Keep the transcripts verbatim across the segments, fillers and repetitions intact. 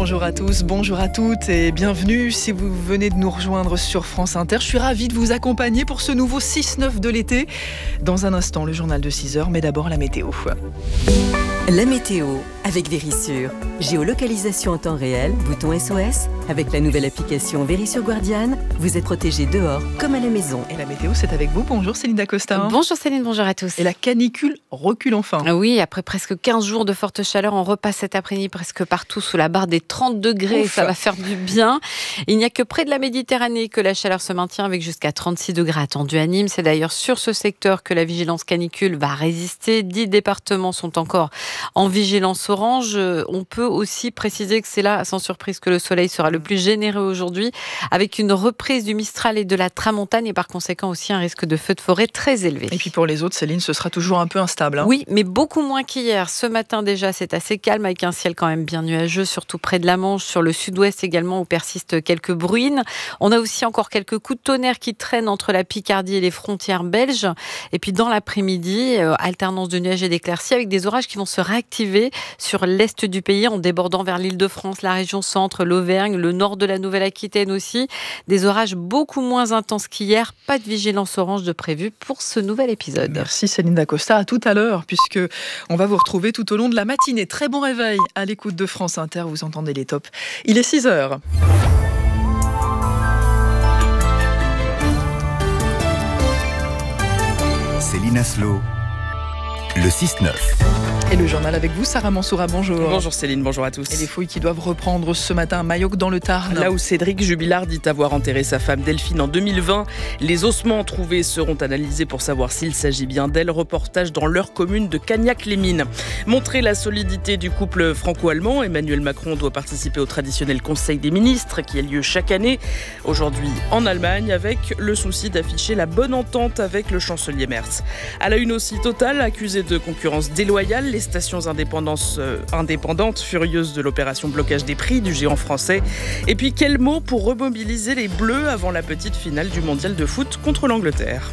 Bonjour à tous, bonjour à toutes et bienvenue si vous venez de nous rejoindre sur France Inter. Je suis ravie de vous accompagner pour ce nouveau six neuf de l'été. Dans un instant, le journal de six heures, mais d'abord la météo. La météo avec Vérissure. Géolocalisation en temps réel, bouton S O S. Avec la nouvelle application Vérissure Guardian, vous êtes protégé dehors comme à la maison. Et la météo, c'est avec vous. Bonjour Céline Dacosta. Bonjour Céline, bonjour à tous. Et la canicule recule enfin. Oui, après presque quinze jours de forte chaleur, on repasse cet après-midi presque partout sous la barre des trente degrés. Ouf. Ça va faire du bien. Il n'y a que près de la Méditerranée que la chaleur se maintient avec jusqu'à trente-six degrés attendus à Nîmes. C'est d'ailleurs sur ce secteur que la vigilance canicule va résister. dix départements sont encore en vigilance orange. On peut aussi préciser que c'est là, sans surprise, que le soleil sera le plus généreux aujourd'hui, avec une reprise du Mistral et de la Tramontane et par conséquent aussi un risque de feu de forêt très élevé. Et puis pour les autres, Céline, ce sera toujours un peu instable. Hein. Oui, mais beaucoup moins qu'hier. Ce matin déjà, c'est assez calme avec un ciel quand même bien nuageux, surtout près de la Manche, sur le sud-ouest également où persistent quelques bruines. On a aussi encore quelques coups de tonnerre qui traînent entre la Picardie et les frontières belges. Et puis dans l'après-midi, euh, alternance de nuages et d'éclaircies avec des orages qui vont se réactiver sur l'est du pays en débordant vers l'Île-de-France, la région centre, l'Auvergne, le nord de la Nouvelle-Aquitaine aussi. Des orages beaucoup moins intenses qu'hier. Pas de vigilance orange de prévu pour ce nouvel épisode. Merci Céline Dacosta. À tout à l'heure, puisque on va vous retrouver tout au long de la matinée. Très bon réveil à l'écoute de France Inter. Vous entendez les tops. Il est six heures. Céline Aslo, le six neuf. Et le journal avec vous, Sarah Mansoura, bonjour. Bonjour Céline, bonjour à tous. Et les fouilles qui doivent reprendre ce matin à Mayoc dans le Tarn. Là où Cédric Jubilard dit avoir enterré sa femme Delphine en deux mille vingt, les ossements trouvés seront analysés pour savoir s'il s'agit bien d'elle. Reportage dans leur commune de Cagnac-les-Mines. Montrer la solidité du couple franco-allemand, Emmanuel Macron doit participer au traditionnel Conseil des ministres qui a lieu chaque année, aujourd'hui en Allemagne, avec le souci d'afficher la bonne entente avec le chancelier Merz. À la une aussi, Total, accusé de concurrence déloyale, les stations indépendantes, euh, indépendantes furieuses de l'opération blocage des prix du géant français. Et puis quel mot pour remobiliser les Bleus avant la petite finale du mondial de foot contre l'Angleterre.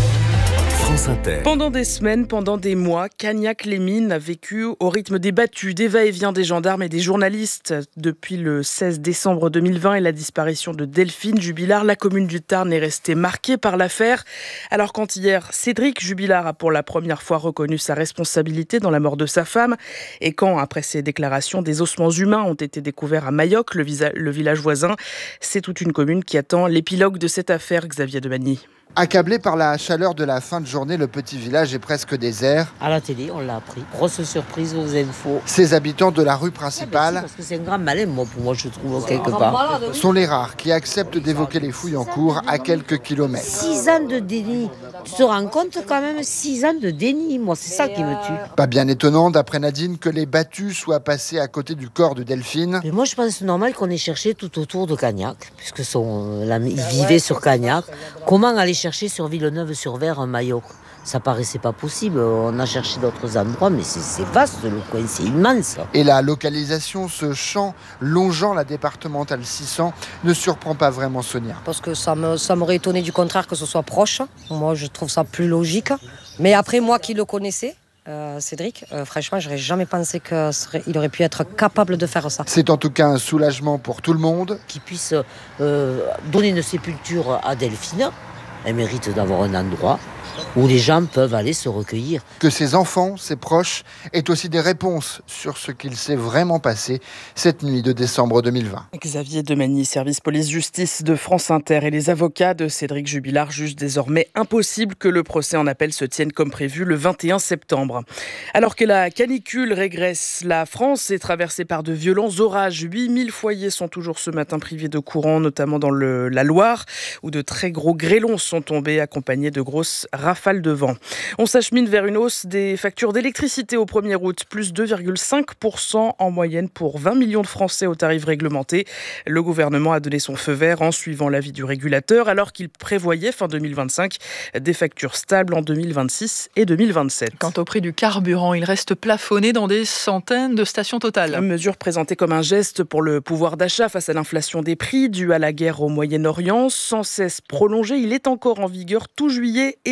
France Inter. Pendant des semaines, pendant des mois, Cagnac-les-Mines a vécu au rythme des battues, des va-et-vient des gendarmes et des journalistes. Depuis le seize décembre deux mille vingt et la disparition de Delphine Jubilard, la commune du Tarn est restée marquée par l'affaire. Alors quand hier, Cédric Jubilard a pour la première fois reconnu sa responsabilité dans la mort de sa femme, et quand, après ses déclarations, des ossements humains ont été découverts à Mayoc, le, visa- le village voisin, c'est toute une commune qui attend l'épilogue de cette affaire, Xavier Demagny. Accablé par la chaleur de la fin de journée, le petit village est presque désert. À la télé, on l'a appris. Grosse surprise aux infos. Ses habitants de la rue Ah, principale parce que c'est un grand malin, moi, pour moi, je trouve, quelque part. sont les rares qui acceptent d'évoquer les fouilles en cours à quelques kilomètres. Six ans de déni. Tu te rends compte quand même, six ans de déni. Moi, c'est ça qui me tue. Pas bien étonnant, d'après Nadine, que les battus soient passés à côté du corps de Delphine. Mais moi, je pense que c'est normal qu'on ait cherché tout autour de Cagnac, puisque son, la, il vivait sur Cagnac. Comment aller chercher sur Villeneuve-sur-Ver un Mayoc? Ça paraissait pas possible. On a cherché d'autres endroits, mais c'est, c'est vaste le coin, c'est immense. Et la localisation, ce champ longeant la départementale six cents, ne surprend pas vraiment Sonia. Parce que ça, me, ça m'aurait étonné du contraire que ce soit proche. Moi, je trouve ça plus logique. Mais après, moi qui le connaissais, euh, Cédric, euh, franchement, j'aurais jamais pensé qu'il aurait pu être capable de faire ça. C'est en tout cas un soulagement pour tout le monde. Qu'il puisse euh, donner une sépulture à Delphine. Elle mérite d'avoir un endroit où les gens peuvent aller se recueillir. Que ses enfants, ses proches, aient aussi des réponses sur ce qu'il s'est vraiment passé cette nuit de décembre deux mille vingt. Xavier Demagny, service police-justice de France Inter, et les avocats de Cédric Jubilard jugent désormais impossible que le procès en appel se tienne comme prévu le vingt et un septembre. Alors que la canicule régresse, la France est traversée par de violents orages. huit mille foyers sont toujours ce matin privés de courant, notamment dans le, la Loire, où de très gros grêlons sont tombés, accompagnés de grosses rafales de vent. On s'achemine vers une hausse des factures d'électricité au premier août, plus deux virgule cinq pour cent en moyenne pour vingt millions de Français au tarif réglementé. Le gouvernement a donné son feu vert en suivant l'avis du régulateur, alors qu'il prévoyait fin deux mille vingt-cinq des factures stables en deux mille vingt-six et deux mille vingt-sept. Quant au prix du carburant, il reste plafonné dans des centaines de stations Total. Une mesure présentée comme un geste pour le pouvoir d'achat face à l'inflation des prix due à la guerre au Moyen-Orient. Sans cesse prolongé, il est encore en vigueur tout juillet et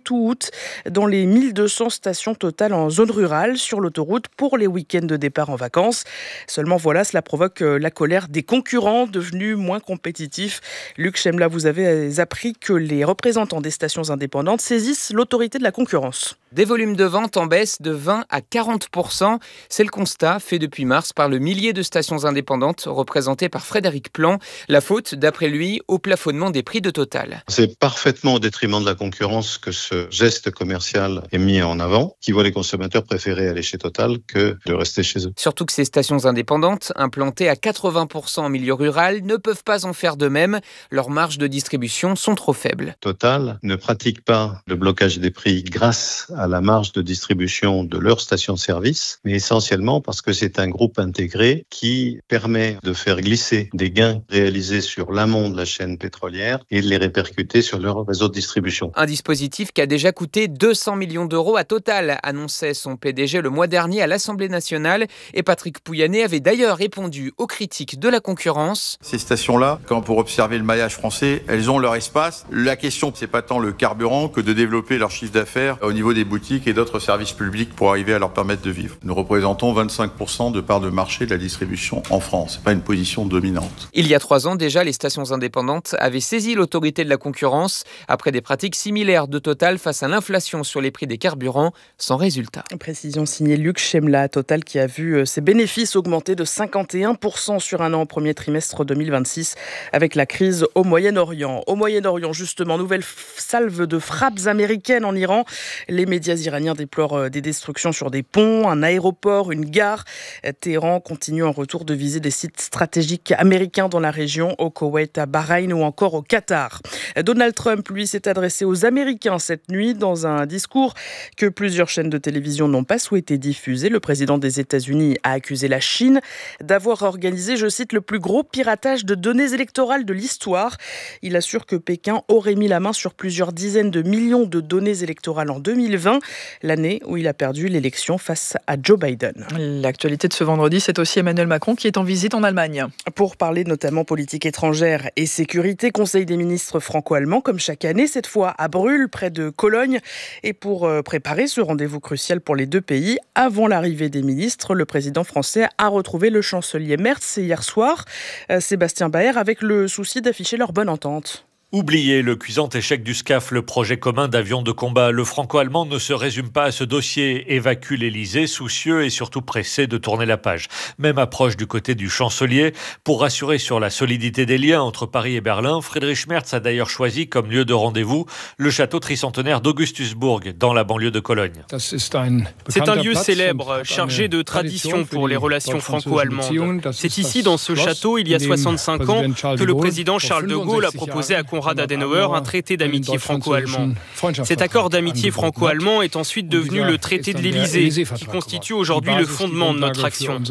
tout août dans les mille deux cents stations Total en zone rurale sur l'autoroute pour les week-ends de départ en vacances. Seulement voilà, cela provoque la colère des concurrents devenus moins compétitifs. Luc Chemla, vous avez appris que les représentants des stations indépendantes saisissent l'autorité de la concurrence. Des volumes de vente en baisse de vingt à quarante pour cent. C'est le constat fait depuis mars par le millier de stations indépendantes représentées par Frédéric Plan. La faute, d'après lui, au plafonnement des prix de Total. C'est parfaitement au détriment de la concurrence que ce geste commercial est mis en avant, qui voit les consommateurs préférer aller chez Total que de rester chez eux. Surtout que ces stations indépendantes, implantées à quatre-vingts pour cent en milieu rural, ne peuvent pas en faire de même. Leurs marges de distribution sont trop faibles. Total ne pratique pas le blocage des prix grâce à la marge de distribution de leur station-service, mais essentiellement parce que c'est un groupe intégré qui permet de faire glisser des gains réalisés sur l'amont de la chaîne pétrolière et de les répercuter sur leur réseau de distribution. Un dispositif qui a déjà coûté deux cents millions d'euros à Total, annonçait son P D G le mois dernier à l'Assemblée nationale. Et Patrick Pouyanné avait d'ailleurs répondu aux critiques de la concurrence. Ces stations-là, quand pour observer le maillage français, elles ont leur espace. La question, c'est pas tant le carburant que de développer leur chiffre d'affaires au niveau des boutiques et d'autres services publics pour arriver à leur permettre de vivre. Nous représentons vingt-cinq pour cent de part de marché de la distribution en France. C'est pas une position dominante. Il y a trois ans déjà, les stations indépendantes avaient saisi l'autorité de la concurrence après des pratiques similaires de Total face à l'inflation sur les prix des carburants, sans résultat. Précision signée Luc Chemla. Total qui a vu ses bénéfices augmenter de cinquante et un pour cent sur un an au premier trimestre deux mille vingt-six avec la crise au Moyen-Orient. Au Moyen-Orient, justement, nouvelle salve de frappes américaines en Iran. Les médias iraniens déplorent des destructions sur des ponts, un aéroport, une gare. Téhéran continue en retour de viser des sites stratégiques américains dans la région, au Koweït, à Bahreïn ou encore au Qatar. Donald Trump, lui, s'est adressé aux Américains cette nuit dans un discours que plusieurs chaînes de télévision n'ont pas souhaité diffuser. Le président des États-Unis a accusé la Chine d'avoir organisé, je cite, le plus gros piratage de données électorales de l'histoire. Il assure que Pékin aurait mis la main sur plusieurs dizaines de millions de données électorales en deux mille vingt, l'année où il a perdu l'élection face à Joe Biden. L'actualité de ce vendredi, c'est aussi Emmanuel Macron qui est en visite en Allemagne. Pour parler notamment politique étrangère et sécurité, Conseil des ministres franco-allemands, comme chaque année, cette fois à Brühl, près de Cologne. Et pour préparer ce rendez-vous crucial pour les deux pays, avant l'arrivée des ministres, le président français a retrouvé le chancelier Merz hier soir, Sébastien Baer, avec le souci d'afficher leur bonne entente. Oubliez le cuisant échec du SCAF, le projet commun d'avions de combat. Le franco-allemand ne se résume pas à ce dossier. Évacue l'Élysée, soucieux et surtout pressé de tourner la page. Même approche du côté du chancelier. Pour rassurer sur la solidité des liens entre Paris et Berlin, Friedrich Merz a d'ailleurs choisi comme lieu de rendez-vous le château tricentenaire d'Augustusburg, dans la banlieue de Cologne. C'est un lieu célèbre, chargé de tradition pour les relations franco-allemandes. C'est ici, dans ce château, il y a soixante-cinq ans, que le président Charles de Gaulle a proposé à Konrad Adenauer un traité d'amitié franco-allemand. Cet accord d'amitié franco-allemand est ensuite devenu le traité de l'Élysée, qui constitue aujourd'hui le fondement de notre action.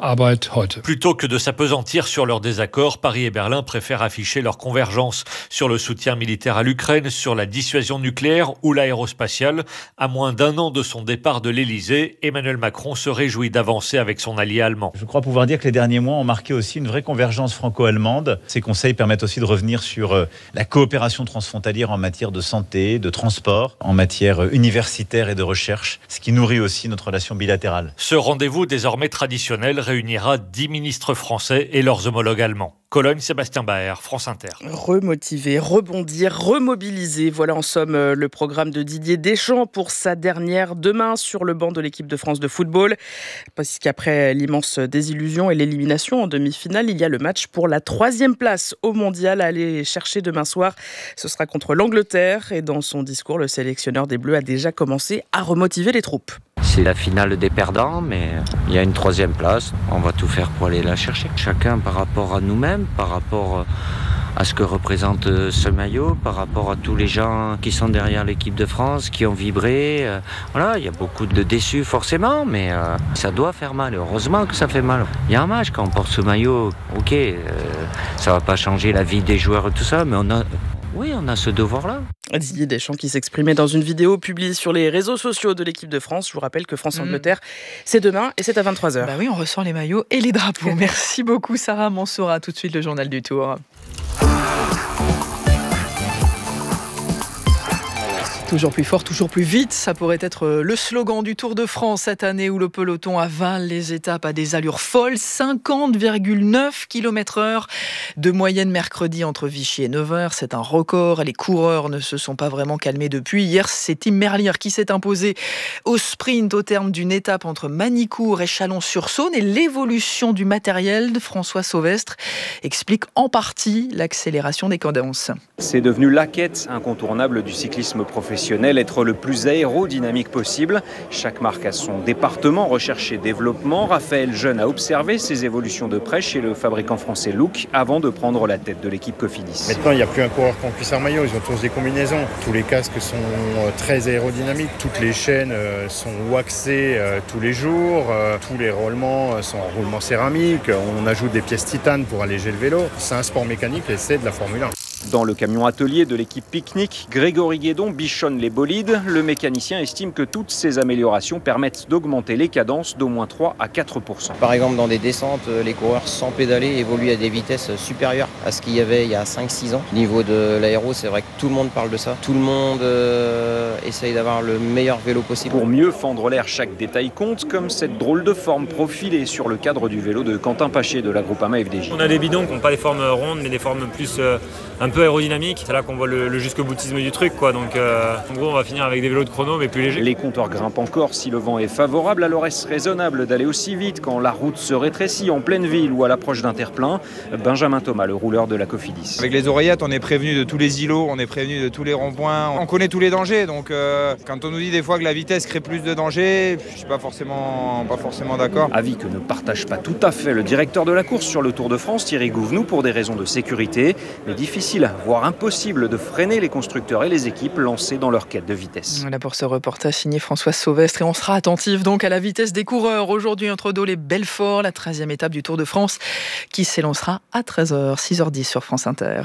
Plutôt que de s'apesantir sur leurs désaccords, Paris et Berlin préfèrent afficher leur convergence sur le soutien militaire à l'Ukraine, sur la dissuasion nucléaire ou l'aérospatiale. À moins d'un an de son départ de l'Élysée, Emmanuel Macron se réjouit d'avancer avec son allié allemand. Je crois pouvoir dire que les derniers mois ont marqué aussi une vraie convergence franco-allemande. Ces conseils permettent aussi de revenir sur la coopération transfrontalière en matière de santé, de transport, en matière universitaire et de recherche, ce qui nourrit aussi notre relation bilatérale. Ce rendez-vous désormais traditionnel réunira dix ministres français et leurs homologues allemands. Cologne, Sébastien Baer, France Inter. Remotiver, rebondir, remobiliser. Voilà en somme le programme de Didier Deschamps pour sa dernière demain sur le banc de l'équipe de France de football. Parce qu'après l'immense désillusion et l'élimination en demi-finale, il y a le match pour la troisième place au mondial à aller chercher demain soir. Ce sera contre l'Angleterre et dans son discours, le sélectionneur des Bleus a déjà commencé à remotiver les troupes. C'est la finale des perdants, mais il y a une troisième place. On va tout faire pour aller la chercher. Chacun par rapport à nous-mêmes, par rapport à ce que représente ce maillot, par rapport à tous les gens qui sont derrière l'équipe de France, qui ont vibré. Voilà, il y a beaucoup de déçus forcément, mais euh, ça doit faire mal. Heureusement que ça fait mal. Il y a un match quand on porte ce maillot, ok, euh, ça va pas changer la vie des joueurs et tout ça, mais on a... Oui, on a ce devoir-là. Didier Deschamps qui s'exprimait dans une vidéo publiée sur les réseaux sociaux de l'équipe de France. Je vous rappelle que France-Angleterre, mmh. c'est demain et c'est à vingt-trois heures. Bah oui, on ressort les maillots et les drapeaux. Merci beaucoup Sarah Mansoura. Tout de suite le journal du Tour. Toujours plus fort, toujours plus vite, ça pourrait être le slogan du Tour de France cette année où le peloton avale les étapes à des allures folles, cinquante virgule neuf kilomètres heure de moyenne mercredi entre Vichy et Nevers. C'est un record, les coureurs ne se sont pas vraiment calmés depuis. Hier, c'est Tim Merlier qui s'est imposé au sprint au terme d'une étape entre Manicourt et Chalon-sur-Saône, et l'évolution du matériel de François Sauvestre explique en partie l'accélération des cadences. C'est devenu la quête incontournable du cyclisme professionnel. Être le plus aérodynamique possible. Chaque marque a son département recherche et développement. Raphaël Jeune a observé ces évolutions de près chez le fabricant français Look avant de prendre la tête de l'équipe Cofidis. Maintenant, il n'y a plus un coureur qu'en cuissard maillot, ils ont tous des combinaisons. Tous les casques sont très aérodynamiques, toutes les chaînes sont waxées tous les jours, tous les roulements sont en roulement céramique, on ajoute des pièces titane pour alléger le vélo. C'est un sport mécanique et c'est de la Formule un. Dans le camion atelier de l'équipe Picnic, Grégory Guédon bichonne les bolides. Le mécanicien estime que toutes ces améliorations permettent d'augmenter les cadences d'au moins trois à quatre pour cent. Par exemple, dans des descentes, les coureurs sans pédaler évoluent à des vitesses supérieures à ce qu'il y avait il y a cinq six ans. Au niveau de l'aéro, c'est vrai que tout le monde parle de ça. Tout le monde euh, essaye d'avoir le meilleur vélo possible. Pour mieux fendre l'air, chaque détail compte, comme cette drôle de forme profilée sur le cadre du vélo de Quentin Paché de la Groupama F D J. On a des bidons qui n'ont pas des formes rondes, mais des formes plus euh, un peu aérodynamique, c'est là qu'on voit le, le jusqu'au boutisme du truc, quoi. Donc euh, en gros on va finir avec des vélos de chrono mais plus légers. Les compteurs grimpent encore si le vent est favorable, alors est-ce raisonnable d'aller aussi vite quand la route se rétrécit en pleine ville ou à l'approche d'un terre-plein? Benjamin Thomas, le rouleur de la Cofidis. Avec les oreillettes, on est prévenu de tous les îlots, on est prévenu de tous les ronds-points, on connaît tous les dangers, donc euh, quand on nous dit des fois que la vitesse crée plus de dangers, je suis pas forcément, pas forcément d'accord. Avis que ne partage pas tout à fait le directeur de la course sur le Tour de France, Thierry Gouvenou, pour des raisons de sécurité, mais difficile, voire impossible de freiner les constructeurs et les équipes lancées dans leur quête de vitesse. Voilà pour ce reportage signé François Sauvestre, et on sera attentif donc à la vitesse des coureurs aujourd'hui entre Dole et Belfort, la treizième étape du Tour de France qui s'élancera à treize heures, six heures dix sur France Inter.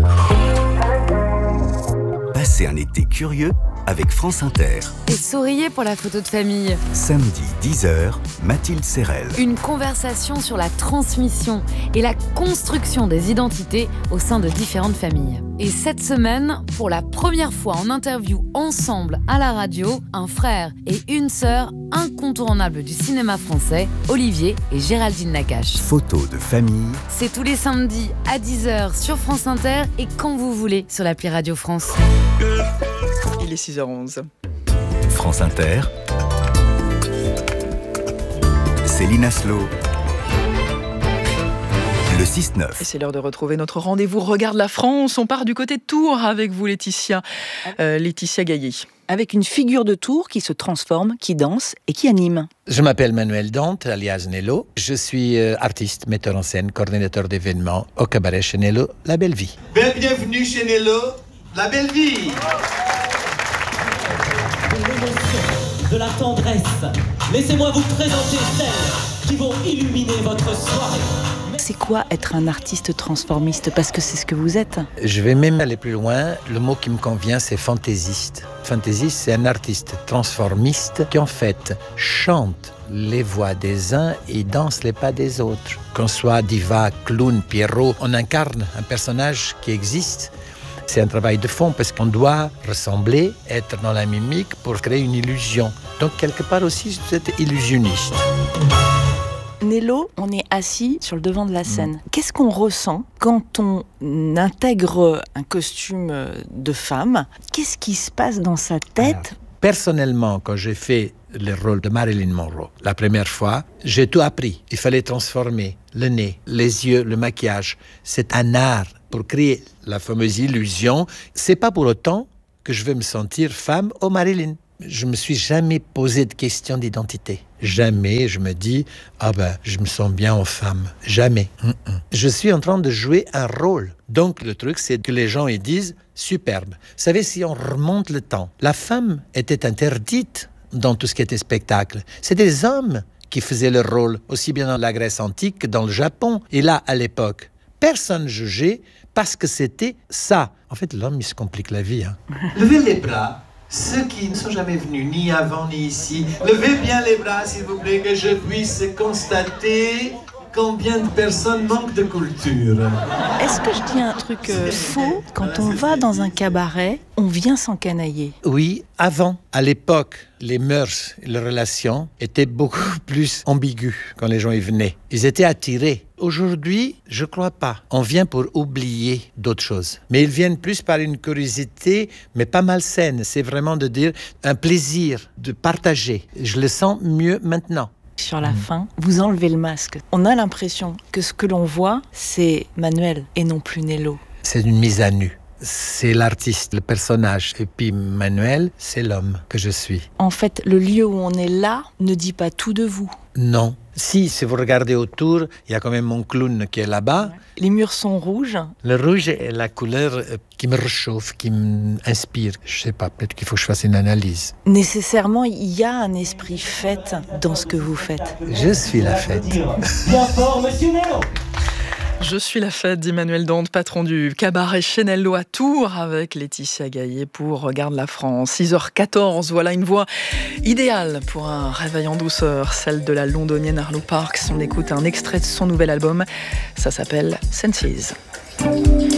Passez un été curieux avec France Inter. Et souriez pour la photo de famille. Samedi dix heures, Mathilde Serrel. Une conversation sur la transmission et la construction des identités au sein de différentes familles. Et cette semaine, pour la première fois en interview ensemble à la radio, un frère et une sœur incontournables du cinéma français, Olivier et Géraldine Nakache. Photo de famille. C'est tous les samedis à dix heures sur France Inter et quand vous voulez sur l'appli Radio France. Il est six heures onze. France Inter. Céline Aslo. Le six neuf. Et c'est l'heure de retrouver notre rendez-vous Regarde la France. On part du côté de Tours avec vous, Laetitia. Euh, Laetitia Gaillet. Avec une figure de Tours qui se transforme, qui danse et qui anime. Je m'appelle Manuel Dante, alias Nello. Je suis euh, artiste, metteur en scène, coordinateur d'événements au cabaret chez Nello, La Belle Vie. Bienvenue chez Nello, La Belle Vie. De la tendresse. Laissez-moi vous présenter celles qui vont illuminer votre soirée. C'est quoi être un artiste transformiste? Parce que c'est ce que vous êtes. Je vais même aller plus loin. Le mot qui me convient, c'est fantaisiste. Fantaisiste, c'est un artiste transformiste qui en fait chante les voix des uns et danse les pas des autres. Qu'on soit diva, clown, Pierrot, on incarne un personnage qui existe. C'est un travail de fond parce qu'on doit ressembler, être dans la mimique pour créer une illusion. Donc quelque part aussi, vous êtes illusionniste. Nello, on est assis sur le devant de la scène. Mmh. Qu'est-ce qu'on ressent quand on intègre un costume de femme? Qu'est-ce qui se passe dans sa tête? Alors, personnellement, quand j'ai fait le rôle de Marilyn Monroe, la première fois, j'ai tout appris. Il fallait transformer le nez, les yeux, le maquillage. C'est un art pour créer la fameuse illusion. C'est pas pour autant que je vais me sentir femme ou Marilyn. Je me suis jamais posé de question d'identité. Jamais je me dis « Ah ben, je me sens bien en femme. » Jamais. Mm-mm. Je suis en train de jouer un rôle. Donc le truc, c'est que les gens ils disent « Superbe. » Vous savez, si on remonte le temps, la femme était interdite dans tout ce qui était spectacle. C'est des hommes qui faisaient leur rôle, aussi bien dans la Grèce antique que dans le Japon. Et là, à l'époque, personne jugeait parce que c'était ça. En fait, l'homme, il se complique la vie. Hein. Levez les bras. Ceux qui ne sont jamais venus, ni avant ni ici, levez bien les bras, s'il vous plaît, que je puisse constater combien de personnes manquent de culture. Est-ce que je dis un truc euh, faux? Quand on va dans un cabaret, on vient s'encanailler. Oui, avant, à l'époque, les mœurs et les relations étaient beaucoup plus ambiguës quand les gens y venaient. Ils étaient attirés. Aujourd'hui, je crois pas. On vient pour oublier d'autres choses. Mais ils viennent plus par une curiosité, mais pas malsaine. C'est vraiment de dire un plaisir de partager. Je le sens mieux maintenant. Sur la mmh. fin, vous enlevez le masque. On a l'impression que ce que l'on voit, c'est Manuel et non plus Nello. C'est une mise à nu. C'est l'artiste, le personnage. Et puis Manuel, c'est l'homme que je suis. En fait, le lieu où on est là ne dit pas tout de vous. Non. Si, si vous regardez autour, il y a quand même mon clown qui est là-bas. Les murs sont rouges. Le rouge est la couleur qui me réchauffe, qui m'inspire. Je sais pas, peut-être qu'il faut que je fasse une analyse. Nécessairement, il y a un esprit fête dans ce que vous faites. Je suis la fête. Bien fort, monsieur Nello. Je suis la fête, dit Manuel Dante, patron du cabaret chez Nello à Tours, avec Laetitia Gaillet pour Regarde la France. six heures quatorze, voilà une voix idéale pour un réveil en douceur, celle de la londonienne Arlo Parks. On écoute un extrait de son nouvel album, ça s'appelle Senses.